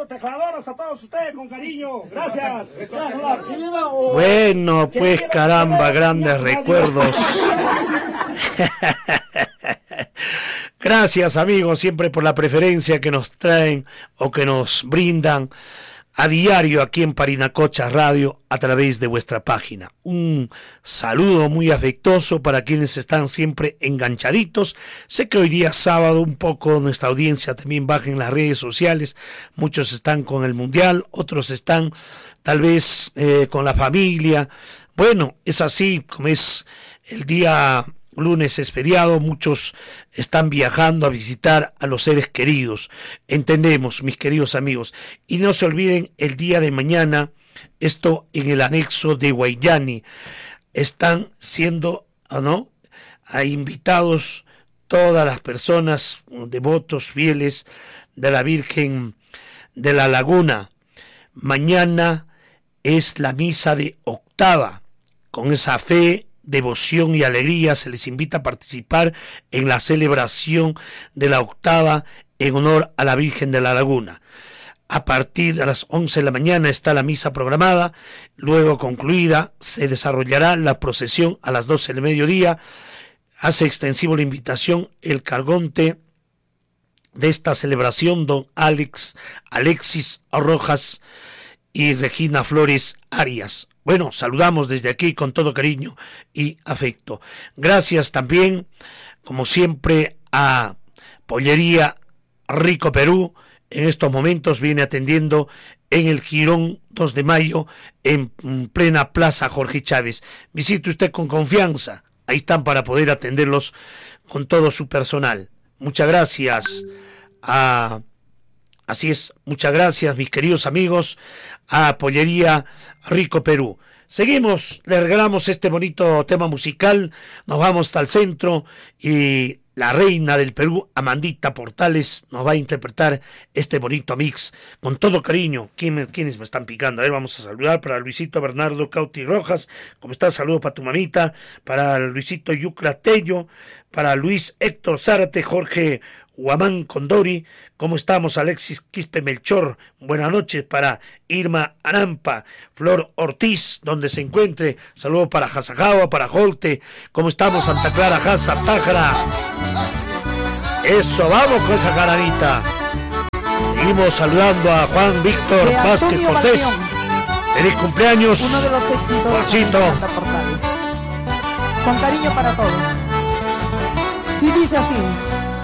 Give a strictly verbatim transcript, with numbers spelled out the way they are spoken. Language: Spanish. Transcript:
Teclado, tecladoras, a todos ustedes con cariño. Gracias. Bueno, pues caramba, grandes recuerdos. Gracias, amigos, siempre por la preferencia que nos traen o que nos brindan a diario aquí en Parinacocha Radio a través de vuestra página. Un saludo muy afectuoso para quienes están siempre enganchaditos. Sé que hoy día sábado un poco nuestra audiencia también baja en las redes sociales. Muchos están con el Mundial, otros están tal vez eh, con la familia. Bueno, es así como es el día lunes es feriado, muchos están viajando a visitar a los seres queridos. Entendemos, mis queridos amigos. Y no se olviden, el día de mañana, esto en el anexo de Guayani, están siendo, ¿no?, invitados todas las personas, devotos, fieles de la Virgen de la Laguna. Mañana es la misa de octava. Con esa fe, devoción y alegría se les invita a participar en la celebración de la octava en honor a la Virgen de la Laguna. A partir de las once de la mañana está la misa programada, luego concluida se desarrollará la procesión a las doce del mediodía. Hace extensivo la invitación el cargonte de esta celebración, don Alex, Alexis Rojas y Regina Flores Arias. Bueno, saludamos desde aquí con todo cariño y afecto. Gracias también, como siempre, a Pollería Rico Perú. En estos momentos viene atendiendo en el Jirón dos de mayo, en plena Plaza Jorge Chávez. Visite usted con confianza. Ahí están para poder atenderlos con todo su personal. Muchas gracias a... Así es, muchas gracias, mis queridos amigos, a Pollería Rico Perú. Seguimos, le regalamos este bonito tema musical, nos vamos hasta el centro y la reina del Perú, Amandita Portales, nos va a interpretar este bonito mix con todo cariño. ¿Quién, ¿Quiénes me están picando? A ver, vamos a saludar para Luisito Bernardo Cauti Rojas. ¿Cómo estás? Saludo para tu mamita, para Luisito Yucla Tello, para Luis Héctor Zárate, Jorge Guamán Condori. ¿Cómo estamos? Alexis Quispe Melchor, buenas noches para Irma Anampa, Flor Ortiz, donde se encuentre, saludo para Jasajagua, para Jolte. ¿Cómo estamos? Santa Clara, Jasa, Pájara. Eso, vamos con esa caranita. Seguimos saludando a Juan Víctor Vázquez Cortés. Feliz cumpleaños, uno de los éxitos de Amanda Portales. Con cariño para todos. Y dice así: